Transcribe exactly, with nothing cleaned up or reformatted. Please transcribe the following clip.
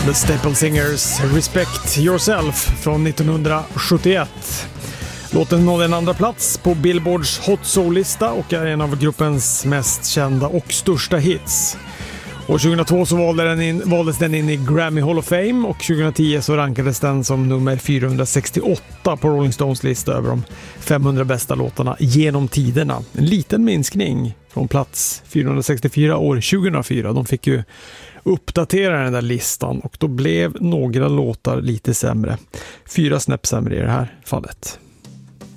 The Staple Singers Respect Yourself från nittonhundrasjuttioett. Låten nådde en andra plats på Billboards Hot Soul-lista och är en av gruppens mest kända och största hits. År tjugohundratvå så valde den in, valdes den in i Grammy Hall of Fame och tjugohundratio så rankades den som nummer fyrahundrasextioåtta på Rolling Stones lista över de femhundra bästa låtarna genom tiderna. En liten minskning från plats fyrahundrasextiofyra år tjugohundrafyra. De fick ju uppdatera den där listan och då blev några låtar lite sämre. Fyra snäpp sämre i det här fallet.